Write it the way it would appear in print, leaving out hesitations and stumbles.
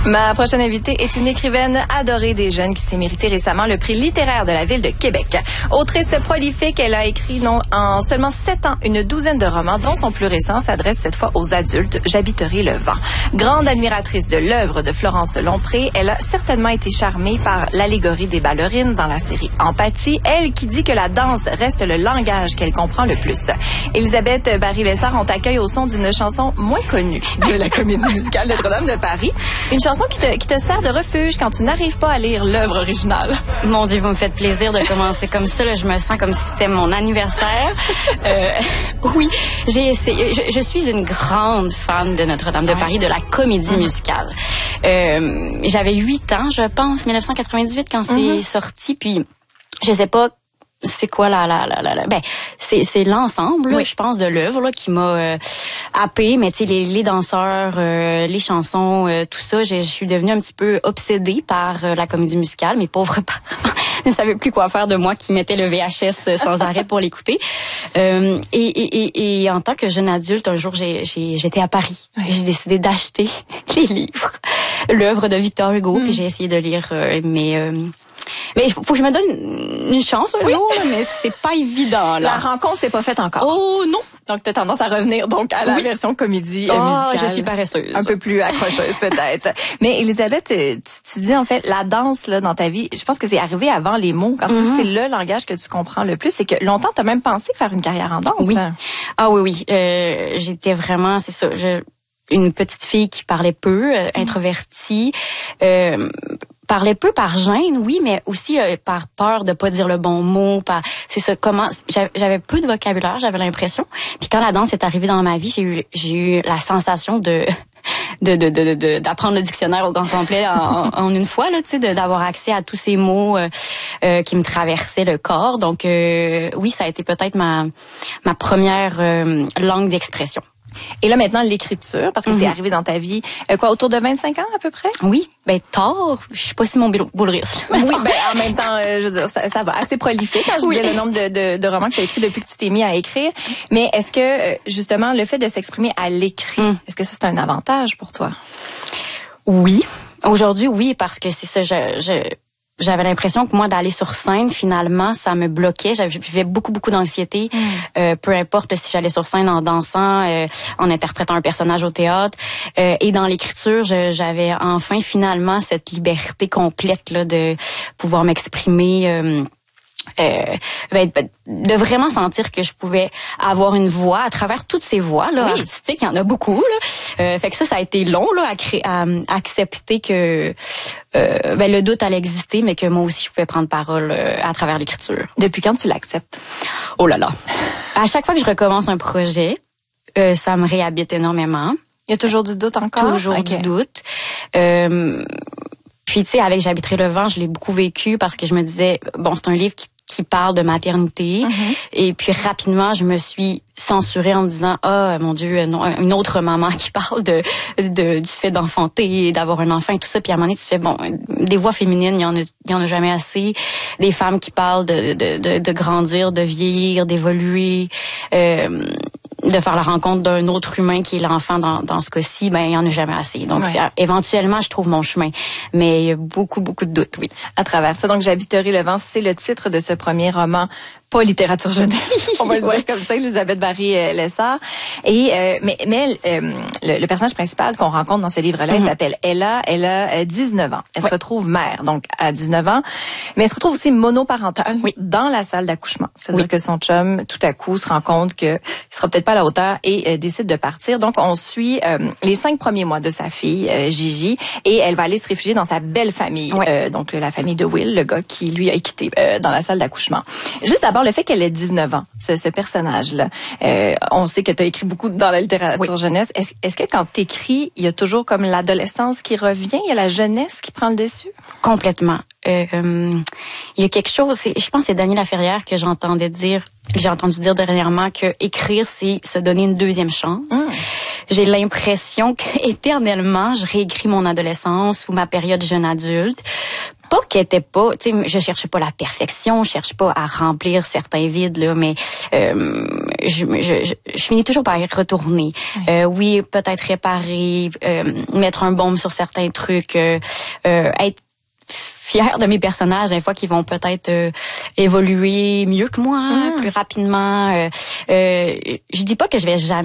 Ma prochaine invitée est une écrivaine adorée des jeunes qui s'est méritée récemment le prix littéraire de la ville de Québec. Autrice prolifique, elle a écrit en seulement 7 ans une douzaine de romans, dont son plus récent s'adresse cette fois aux adultes, J'habiterai le vent. Grande admiratrice de l'œuvre de Florence Lompré, elle a certainement été charmée par l'allégorie des ballerines dans la série Empathie, elle qui dit que la danse reste le langage qu'elle comprend le plus. Elisabeth Barry-Lessard, on t'accueille au son d'une chanson moins connue de la comédie musicale Notre-Dame de Paris. Une chanson qui te sert de refuge quand tu n'arrives pas à lire l'œuvre originale. Mon Dieu, vous me faites plaisir de commencer comme ça. Là, je me sens comme si c'était mon anniversaire. Oui, j'ai essayé. Je suis une grande fan de Notre-Dame de Paris, de la comédie musicale. J'avais 8 ans, je pense, 1998 quand c'est sorti. Puis, je sais pas c'est quoi ben c'est l'ensemble là, je pense de l'œuvre là qui m'a happée, mais tu sais les danseurs, les chansons, tout ça, je suis devenue un petit peu obsédée par la comédie musicale. Mes pauvres parents ne savaient plus quoi faire de moi qui mettais le VHS sans arrêt pour l'écouter. Et en tant que jeune adulte, un jour j'étais à Paris. J'ai décidé d'acheter les livres, l'œuvre de Victor Hugo, puis j'ai essayé de lire mais il faut que je me donne une chance un jour, là, mais c'est pas évident. Là. La rencontre, c'est pas faite encore. Oh non! Donc, tu as tendance à revenir donc à la version comédie musicale. Je suis paresseuse. Un peu plus accrocheuse peut-être. Mais Elisabeth, tu dis en fait, la danse là dans ta vie, je pense que c'est arrivé avant les mots. Quand tu dis que c'est le langage que tu comprends le plus, c'est que longtemps, tu as même pensé faire une carrière en danse. Oui. Ah oui. J'étais vraiment, c'est ça, une petite fille qui parlait peu, introvertie, parlait peu par gêne, oui, mais aussi par peur de pas dire le bon mot. C'est ça. J'avais peu de vocabulaire, j'avais l'impression. Puis quand la danse est arrivée dans ma vie, j'ai eu la sensation d'apprendre le dictionnaire au grand complet en une fois, là, tu sais, d'avoir accès à tous ces mots qui me traversaient le corps. Donc oui, ça a été peut-être ma première langue d'expression. Et là, maintenant, l'écriture, parce que c'est arrivé dans ta vie, autour de 25 ans à peu près? Oui, tard. Je suis pas si mon boule risque. Oui, en même temps, je veux dire, ça va assez prolifique. Quand je disais le nombre de romans que tu as écrits depuis que tu t'es mis à écrire. Mais est-ce que, justement, le fait de s'exprimer à l'écrit, est-ce que ça, c'est un avantage pour toi? Oui. Aujourd'hui, oui, parce que c'est ça, j'avais l'impression que moi, d'aller sur scène, finalement, ça me bloquait. J'avais beaucoup d'anxiété. Peu importe si j'allais sur scène en dansant, en interprétant un personnage au théâtre. Et dans l'écriture, j'avais enfin, finalement, cette liberté complète là de pouvoir m'exprimer. De vraiment sentir que je pouvais avoir une voix à travers toutes ces voix là artistiques, il y en a beaucoup là. Fait que ça a été long là à accepter que le doute allait exister, mais que moi aussi je pouvais prendre parole à travers l'écriture. Depuis quand tu l'acceptes? Oh là là. À chaque fois que je recommence un projet, ça me réhabite énormément. Il y a toujours du doute encore? Toujours du doute. Puis tu sais, avec J'habiterai le vent, je l'ai beaucoup vécu parce que je me disais, bon, c'est un livre qui parle de maternité. Et puis rapidement, je me suis censurée en me disant, mon Dieu, non, une autre maman qui parle du fait d'enfanter, d'avoir un enfant et tout ça. Puis à un moment donné, tu te fais, bon, des voix féminines, il y en a jamais assez. Des femmes qui parlent de grandir, de vieillir, d'évoluer, de faire la rencontre d'un autre humain qui est l'enfant dans ce cas-ci, il y en a jamais assez. Donc, éventuellement, je trouve mon chemin. Mais il y a beaucoup de doutes, oui. À travers ça, donc, J'habiterai le vent, c'est le titre de ce premier roman, pas littérature jeunesse, on va le dire comme ça, Elisabeth Barry-Lessard. Et le personnage principal qu'on rencontre dans ce livre-là, il s'appelle Ella. Elle a 19 ans. Elle se retrouve mère, donc à 19 ans, mais elle se retrouve aussi monoparentale dans la salle d'accouchement. C'est-à-dire que son chum, tout à coup, se rend compte qu'il sera peut-être pas à la hauteur et décide de partir. Donc, on suit les 5 premiers mois de sa fille, Gigi, et elle va aller se réfugier dans sa belle famille, donc la famille de Will, le gars qui lui a quitté dans la salle d'accouchement. Juste d'abord, le fait qu'elle ait 19 ans, ce personnage-là, on sait que tu as écrit beaucoup dans la littérature jeunesse. Est-ce que quand tu écris, il y a toujours comme l'adolescence qui revient, il y a la jeunesse qui prend le dessus? Complètement. Il y a quelque chose, je pense que c'est Dany Laferrière que j'ai entendu dire dernièrement que écrire, c'est se donner une deuxième chance. J'ai l'impression qu'éternellement, je réécris mon adolescence ou ma période jeune adulte. pas qu'elle était pas, tu sais, je cherche pas la perfection, je cherche pas à remplir certains vides là, mais je finis toujours par y retourner. Oui, peut-être réparer, mettre un baume sur certains trucs, être fière de mes personnages, des fois, qui vont peut-être évoluer mieux que moi, plus rapidement. Je dis pas que je vais jamais